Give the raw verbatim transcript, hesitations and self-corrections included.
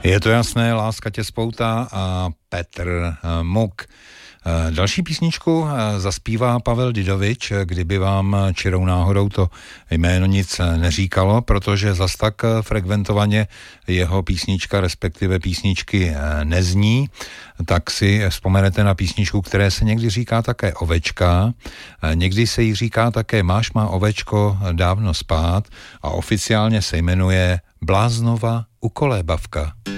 Je to jasné, Láska tě spoutá a Petr Muk. Další písničku zaspívá Pavel Didovič, kdyby vám čirou náhodou to jméno nic neříkalo, protože zas tak frekventovaně jeho písnička, respektive písničky nezní, tak si vzpomenete na písničku, které se někdy říká také Ovečka, někdy se jí říká také Máš má ovečko dávno spát a oficiálně se jmenuje Bláznova ukolébavka.